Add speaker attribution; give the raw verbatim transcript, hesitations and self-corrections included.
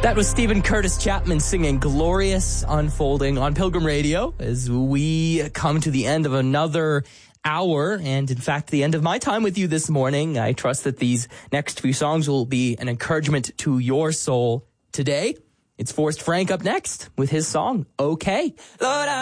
Speaker 1: That was Stephen Curtis Chapman singing Glorious Unfolding on Pilgrim Radio as we come to the end of another hour and, in fact, the end of my time with you this morning. I trust that these next few songs will be an encouragement to your soul today. It's Forrest Frank up next with his song, Okay. Lord, I